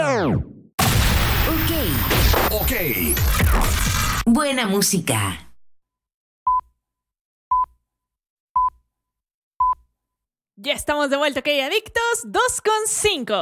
Ok. Buena música. Ya estamos de vuelta, ok, adictos 2,5.